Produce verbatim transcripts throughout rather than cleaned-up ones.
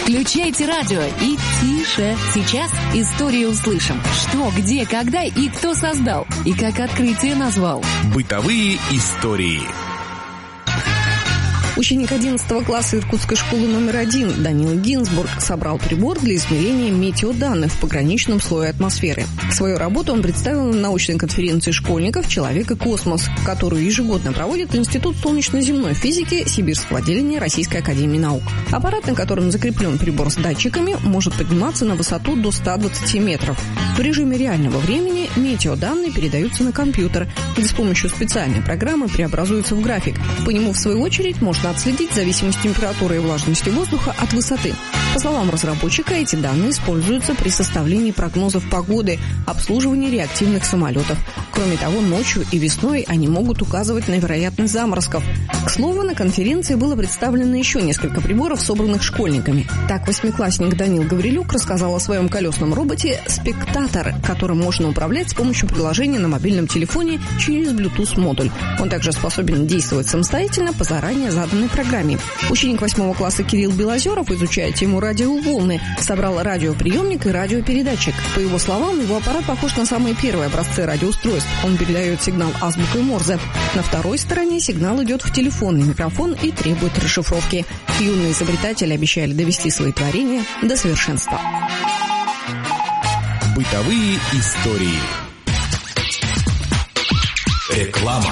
Включайте радио и тише. Сейчас историю услышим. Что, где, когда и кто создал. И как открытие назвал. Бытовые истории. Ученик одиннадцатого класса Иркутской школы номер один Данил Гинзбург собрал прибор для измерения метеоданных в пограничном слое атмосферы. Свою работу он представил на научной конференции школьников «Человек и космос», которую ежегодно проводит Институт солнечно-земной физики Сибирского отделения Российской академии наук. Аппарат, на котором закреплен прибор с датчиками, может подниматься на высоту до ста двадцати метров. В режиме реального времени метеоданные передаются на компьютер, где с помощью специальной программы преобразуются в график. По нему, в свою очередь, можно отследить зависимость температуры и влажности воздуха от высоты. По словам разработчика, эти данные используются при составлении прогнозов погоды, обслуживании реактивных самолетов. Кроме того, ночью и весной они могут указывать на вероятность заморозков. К слову, на конференции было представлено еще несколько приборов, собранных школьниками. Так, восьмиклассник Данил Гаврилюк рассказал о своем колесном роботе «Спектатор», которым можно управлять с помощью приложения на мобильном телефоне через Bluetooth-модуль. Он также способен действовать самостоятельно по заранее заданной программе. Ученик восьмого класса Кирилл Белозеров, изучая тему радиоволны, собрал радиоприемник и радиопередатчик. По его словам, его аппарат похож на самые первые образцы радиоустройств. Он передает сигнал азбукой Морзе. На второй стороне сигнал идет в телефонный микрофон и требует расшифровки. Юные изобретатели обещали довести свои творения до совершенства. Бытовые истории. Реклама.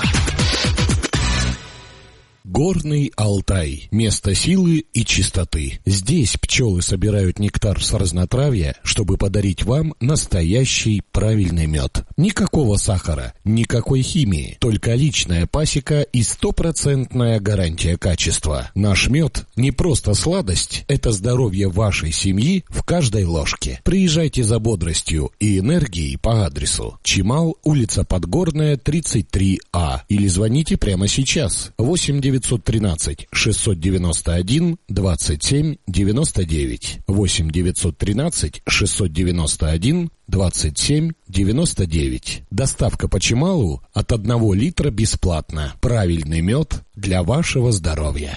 Горный Алтай – место силы и чистоты. Здесь пчелы собирают нектар с разнотравья, чтобы подарить вам настоящий правильный мед. Никакого сахара, никакой химии, только личная пасека и стопроцентная гарантия качества. Наш мед не просто сладость, это здоровье вашей семьи в каждой ложке. Приезжайте за бодростью и энергией по адресу Чимал, улица Подгорная, тридцать три А, или звоните прямо сейчас восемь девятьсот тринадцать шестьсот девяносто один двадцать семь девяносто девять восемь девятьсот тринадцать шестьсот девяносто один двадцать семь девяносто девять. Доставка по Чималу от одного литра бесплатно. Правильный мед для вашего здоровья.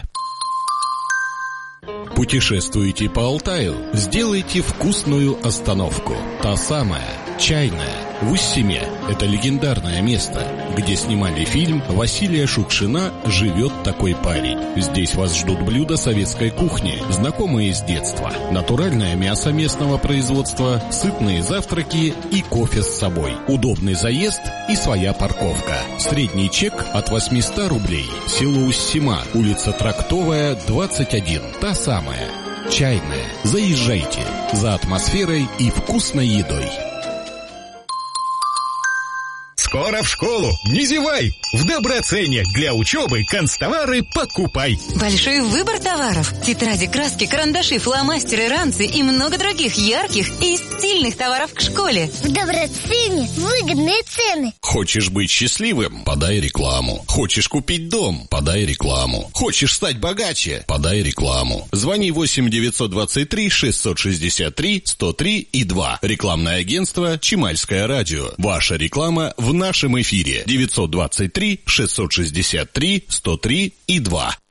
Путешествуете по Алтаю? Сделайте вкусную остановку. Та самая, чайная, в Уссиме. Это легендарное место, где снимали фильм Василия Шукшина «Живет такой парень». Здесь вас ждут блюда советской кухни, знакомые с детства. Натуральное мясо местного производства, сытные завтраки и кофе с собой. Удобный заезд и своя парковка. Средний чек от восемьсот рублей. Село Уссима, улица Трактовая, двадцать один. Та самая, чайная. Заезжайте за атмосферой и вкусной едой. Скоро в школу! Не зевай! В Доброцене для учебы канцтовары покупай! Большой выбор товаров. Тетради, краски, карандаши, фломастеры, ранцы и много других ярких и стильных товаров к школе. В Доброцене выгодные цены. Хочешь быть счастливым? Подай рекламу. Хочешь купить дом? Подай рекламу. Хочешь стать богаче? Подай рекламу. Звони восемь девятьсот двадцать три шестьсот шестьдесят три сто три и два. Рекламное агентство «Чимальское радио». Ваша реклама в нашем эфире. девятьсот двадцать три шестьсот шестьдесят три сто три и два.